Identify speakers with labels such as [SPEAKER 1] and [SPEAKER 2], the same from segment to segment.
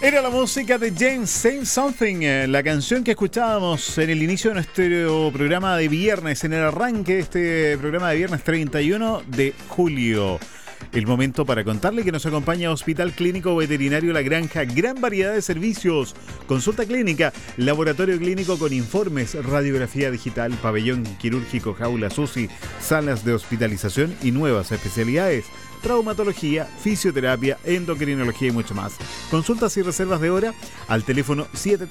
[SPEAKER 1] Era la música de James Say Something, la canción que escuchábamos en el inicio de nuestro programa de viernes, en el arranque de este programa de viernes 31 de julio. El momento para contarle que nos acompaña Hospital Clínico Veterinario La Granja. Gran variedad de servicios: consulta clínica, laboratorio clínico con informes, radiografía digital, pabellón quirúrgico, jaulas UCI, salas de hospitalización y nuevas especialidades: traumatología, fisioterapia, endocrinología y mucho más. Consultas y reservas de hora al teléfono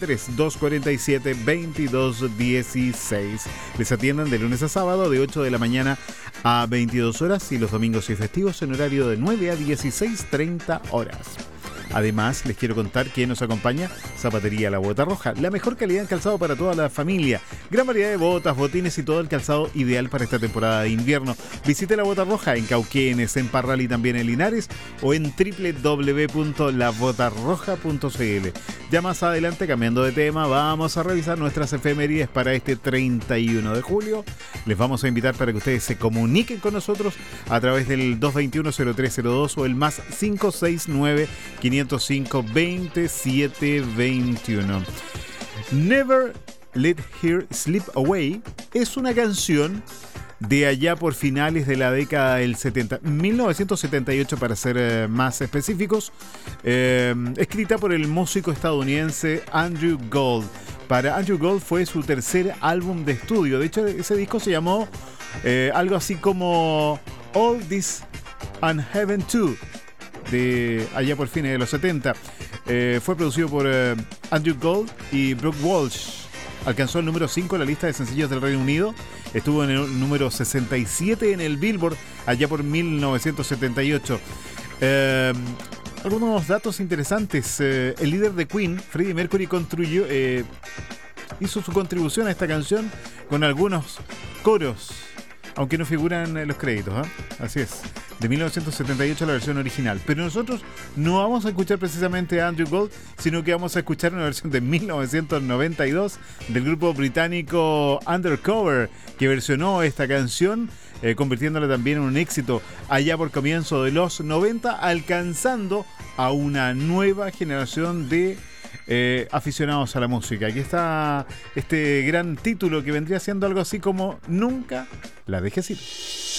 [SPEAKER 1] 73247-2216. Les atienden de lunes a sábado de 8 de la mañana a 22 horas y los domingos y festivos en horario de 9 a 16:30 horas. Además, les quiero contar que nos acompaña Zapatería La Bota Roja, la mejor calidad en calzado para toda la familia. Gran variedad de botas, botines y todo el calzado ideal para esta temporada de invierno. Visite La Bota Roja en Cauquenes, en Parral y también en Linares, o en www.labotarroja.cl. Ya más adelante, cambiando de tema, vamos a revisar nuestras efemérides para este 31 de julio. Les vamos a invitar para que ustedes se comuniquen con nosotros a través del 221-0302 o el más 569-505-2721. Never Let Her Slip Away es una canción de allá por finales de la década del 70, 1978 para ser más específicos, escrita por el músico estadounidense Andrew Gold. Para Andrew Gold fue su tercer álbum de estudio. De hecho, ese disco se llamó algo así como All This and Heaven Too, de allá por fines de los 70. Fue producido por Andrew Gold y Brooke Walsh. Alcanzó el número 5 en la lista de sencillos del Reino Unido. Estuvo en el número 67 en el Billboard allá por 1978. Algunos datos interesantes. El líder de Queen, Freddie Mercury, hizo su contribución a esta canción con algunos coros, aunque no figuran en los créditos, ¿eh? Así es, de 1978 la versión original. Pero nosotros no vamos a escuchar precisamente a Andrew Gold, sino que vamos a escuchar una versión de 1992 del grupo británico Undercover, que versionó esta canción, convirtiéndola también en un éxito allá por comienzo de los 90, alcanzando a una nueva generación de aficionados a la música. Aquí está este gran título que vendría siendo algo así como Nunca la dejes ir.